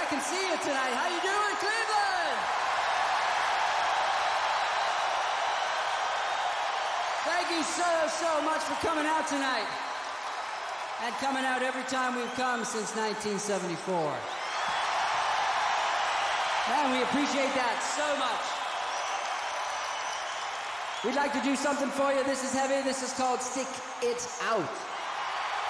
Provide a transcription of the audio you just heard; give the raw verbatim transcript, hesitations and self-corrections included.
I can see you tonight. How you doing, Cleveland? Thank you so, so much for coming out tonight. And coming out every time we've come since nineteen seventy-four. Man, we appreciate that so much. We'd like to do something for you. This is heavy. This is called Stick It Out.